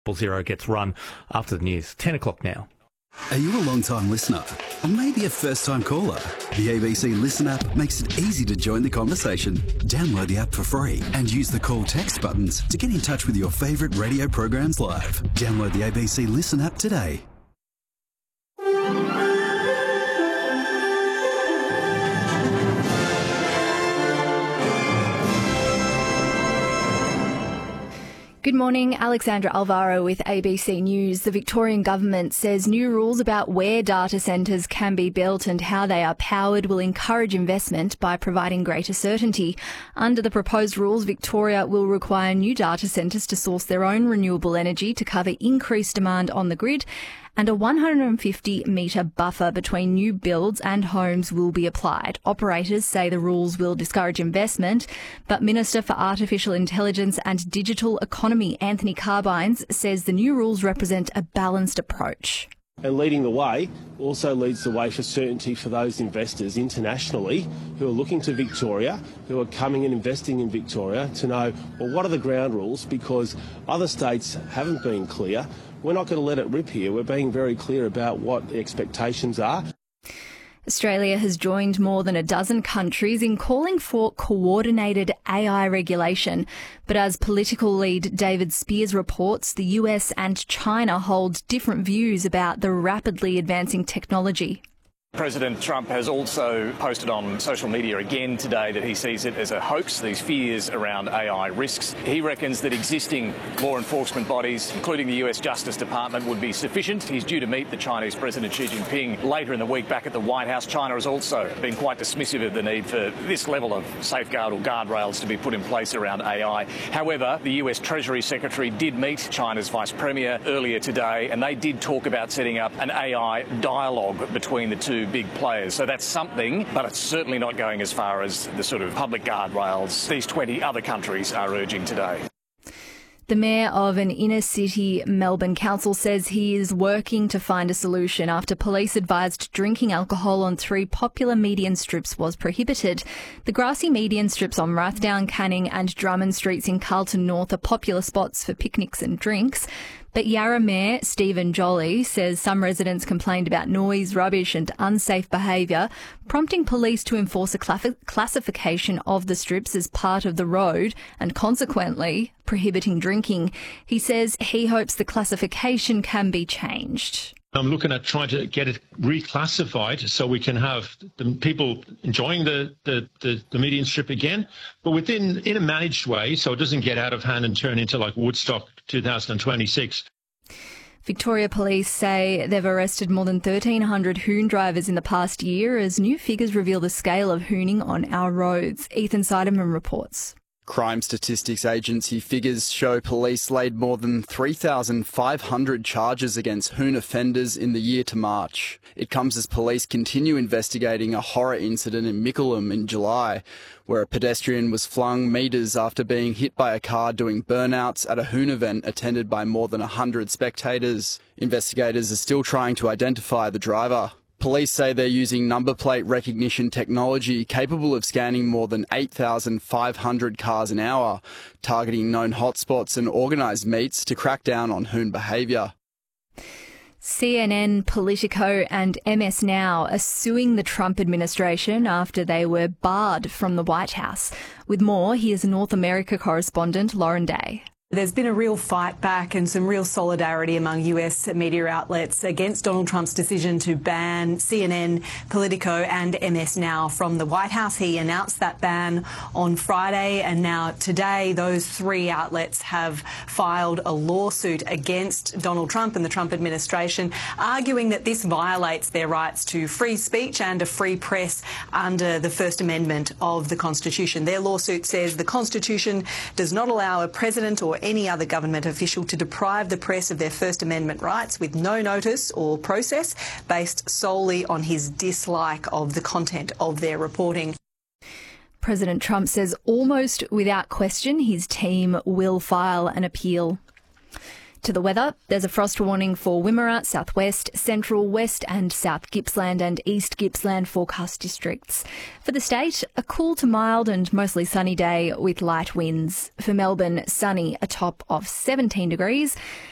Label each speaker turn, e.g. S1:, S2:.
S1: Zero gets run after the news. 10 o'clock now.
S2: Are you a long-time listener? Or maybe a first-time caller? The ABC Listen app makes it easy to join the conversation. Download the app for free and use the call text buttons to get in touch with your favourite radio programs live. Download the ABC Listen app today.
S3: Good morning, Alexandra Alvaro with ABC News. The Victorian government says new rules about where data centres can be built and how they are powered will encourage investment by providing greater certainty. Under the proposed rules, Victoria will require new data centres to source their own renewable energy to cover increased demand on the grid, and a 150-metre buffer between new builds and homes will be applied. Operators say the rules will discourage investment, but Minister for Artificial Intelligence and Digital Economy, Anthony Carbines, says the new rules represent a balanced approach.
S4: And leading the way also leads the way for certainty for those investors internationally who are looking to Victoria, who are coming and investing in Victoria, to know, well, what are the ground rules? Because other states haven't been clear. We're not going to let it rip here. We're being very clear about what the expectations are.
S3: Australia has joined more than a dozen countries in calling for coordinated AI regulation. But as political lead David Spears reports, the US and China hold different views about the rapidly advancing technology.
S5: President Trump has also posted on social media again today that he sees it as a hoax, these fears around AI risks. He reckons that existing law enforcement bodies, including the US Justice Department, would be sufficient. He's due to meet the Chinese President Xi Jinping later in the week back at the White House. China has also been quite dismissive of the need for this level of safeguard or guardrails to be put in place around AI. However, the US Treasury Secretary did meet China's Vice Premier earlier today, and they did talk about setting up an AI dialogue between the two big players. So that's something, but it's certainly not going as far as the sort of public guardrails these 20 other countries are urging today.
S3: The mayor of an inner-city Melbourne council says he is working to find a solution after police advised drinking alcohol on 3 popular median strips was prohibited. The grassy median strips on Rathdown, Canning and Drummond Streets in Carlton North are popular spots for picnics and drinks. But Yarra Mayor Stephen Jolly says some residents complained about noise, rubbish and unsafe behaviour, prompting police to enforce a classification of the strips as part of the road and consequently prohibiting drinking. He says he hopes the classification can be changed.
S6: I'm looking at trying to get it reclassified so we can have the people enjoying the median strip again, but in a managed way so it doesn't get out of hand and turn into like Woodstock 2026.
S3: Victoria Police say they've arrested more than 1,300 hoon drivers in the past year as new figures reveal the scale of hooning on our roads. Ethan Seidemann reports.
S7: Crime Statistics Agency figures show police laid more than 3,500 charges against hoon offenders in the year to March. It comes as police continue investigating a horror incident in Mickleham in July, where a pedestrian was flung metres after being hit by a car doing burnouts at a hoon event attended by more than 100 spectators. Investigators are still trying to identify the driver. Police say they're using number plate recognition technology capable of scanning more than 8,500 cars an hour, targeting known hotspots and organised meets to crack down on hoon behaviour.
S3: CNN, Politico and MS Now are suing the Trump administration after they were barred from the White House. With more, here's North America correspondent Lauren Day.
S8: There's been a real fight back and some real solidarity among US media outlets against Donald Trump's decision to ban CNN, Politico and MS Now from the White House. He announced that ban on Friday, and now today those 3 outlets have filed a lawsuit against Donald Trump and the Trump administration, arguing that this violates their rights to free speech and a free press under the First Amendment of the Constitution. Their lawsuit says the Constitution does not allow a president or any other government official to deprive the press of their First Amendment rights with no notice or process based solely on his dislike of the content of their reporting.
S3: President Trump says almost without question his team will file an appeal. To the weather, there's a frost warning for Wimmera, southwest, central, west and south Gippsland and east Gippsland forecast districts. For the state, a cool to mild and mostly sunny day with light winds. For Melbourne, sunny, a top of 17 degrees.